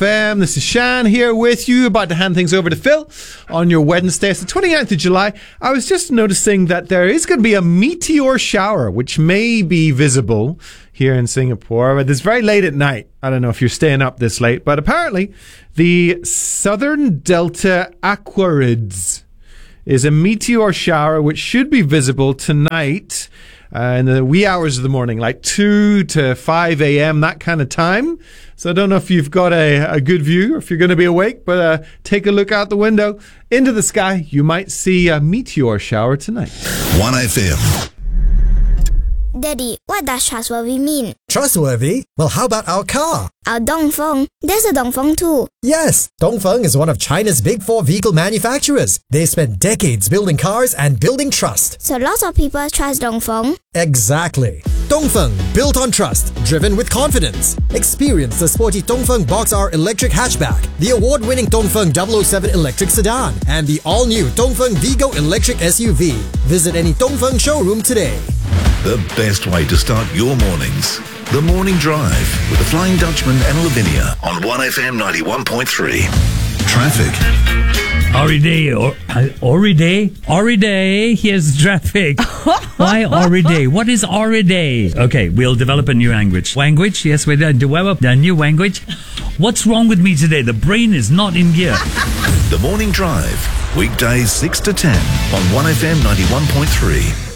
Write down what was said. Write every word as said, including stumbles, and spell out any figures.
M. This is Shan here with you, about to hand things over to Phil on your Wednesday. It's the twenty-ninth of July. I was just noticing that there is going to be a meteor shower, which may be visible here in Singapore, but it's very late at night. I don't know if you're staying up this late, but apparently the Southern Delta Aquarids is a meteor shower which should be visible tonight uh, in the wee hours of the morning, like two to five a.m., that kind of time. So I don't know if you've got a, a good view or if you're going to be awake, but uh, take a look out the window into the sky. You might see a meteor shower tonight. one F M. Daddy, what does trustworthy mean? Trustworthy? Well, how about our car? Our Dongfeng. There's a Dongfeng too. Yes, Dongfeng is one of China's big four vehicle manufacturers. They spent decades building cars and building trust. So lots of people trust Dongfeng. Exactly. Dongfeng, built on trust, driven with confidence. Experience the sporty Dongfeng Box R electric hatchback, the award-winning Dongfeng double oh seven electric sedan, and the all-new Dongfeng Vigo electric S U V. Visit any Dongfeng showroom today. The best way to start your mornings. The Morning Drive with the Flying Dutchman and Lavinia on one F M ninety-one point three. Traffic. Already, or, already, already, here's traffic. Why already? What is already? Okay, we'll develop a new language. Language? Yes, we're going to develop a new language. What's wrong with me today? The brain is not in gear. The Morning Drive, weekdays six to ten on one F M ninety-one point three.